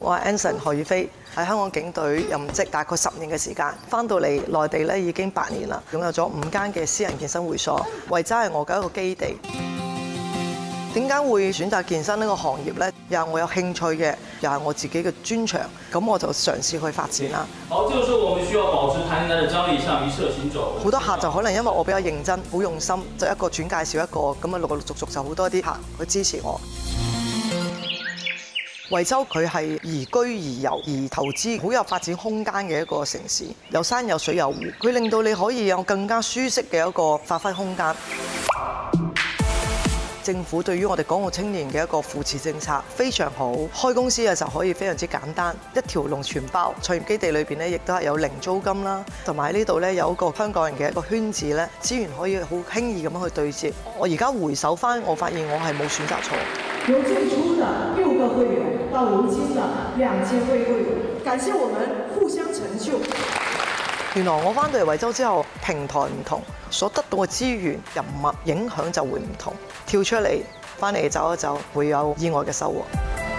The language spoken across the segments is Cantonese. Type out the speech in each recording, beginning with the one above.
我係 Anson 何宇飛，喺香港警隊任職大概10年嘅時間，翻到嚟內地咧已經8年啦，擁有咗5間嘅私人健身會所，維州係我嘅一個基地。點解會選擇健身呢個行業呢？又係我有興趣嘅，又係我自己嘅專長，咁我就嘗試去發展啦。 好，這個時候我們需要保持彈性的張力，向一側行走。 好多客就可能因為我比較認真、好用心，就一個轉介紹一個，咁啊陸陸續續就好多啲客去支持我。惠州佢係宜居宜遊宜投資，好有發展空間嘅一個城市，有山有水有湖，佢令到你可以有更加舒適嘅一個發揮空間。政府對於我哋港澳青年嘅一個扶持政策非常好，開公司嘅時候可以非常之簡單，一條龍全包。創業基地裏邊咧，亦都係有零租金啦，同埋呢度咧有一個香港人嘅一個圈子咧，資源可以好輕易咁樣去對接。我而家回首翻，我發現我係冇選擇錯。 由最初的6個會員到如今的2000位會員，感謝我們互相成就。 原來我翻到嚟惠州之後，平台唔同，所得到嘅資源、人物影響就會唔同。跳出嚟，翻嚟走一走，會有意外嘅收穫。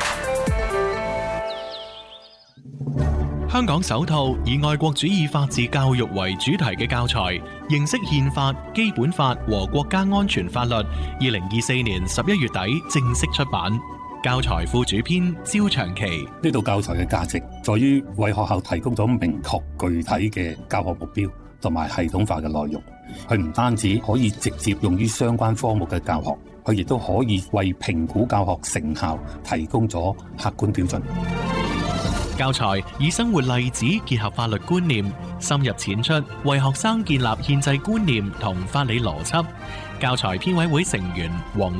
香港首套以愛國主義法治教育為主題嘅教材，認識憲法、基本法和國家安全法律。2024年11月底正式出版。教材副主編焦長期， 呢套教材嘅價值在於為學校提供咗明確具體嘅教學目標同埋系統化嘅內容。佢唔單止可以直接用於相關科目嘅教學，佢亦都可以為評估教學成效提供咗客觀標準。 教材以生活例子結合法律觀念，深入淺出，為學生建立憲制觀念同法理邏輯。教材編委會成員黃